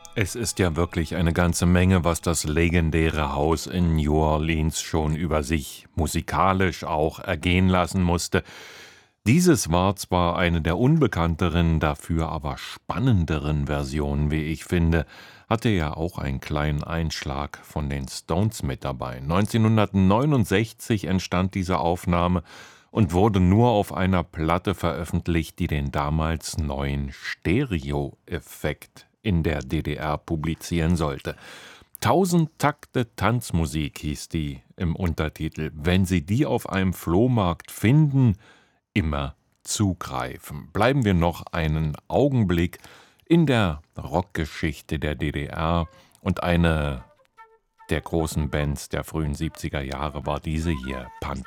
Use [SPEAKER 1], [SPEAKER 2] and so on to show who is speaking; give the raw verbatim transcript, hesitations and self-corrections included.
[SPEAKER 1] Es ist ja wirklich eine ganze Menge, was das legendäre Haus in New Orleans schon über sich musikalisch auch ergehen lassen musste. Dieses war zwar eine der unbekannteren, dafür aber spannenderen Versionen, wie ich finde, hatte ja auch einen kleinen Einschlag von den Stones mit dabei. neunzehnhundertneunundsechzig entstand diese Aufnahme und wurde nur auf einer Platte veröffentlicht, die den damals neuen Stereo-Effekt in der D D R publizieren sollte. Tausend Takte Tanzmusik hieß die im Untertitel. Wenn Sie die auf einem Flohmarkt finden, immer zugreifen. Bleiben wir noch einen Augenblick in der Rockgeschichte der D D R, und eine der großen Bands der frühen siebziger Jahre war diese hier, Pantera.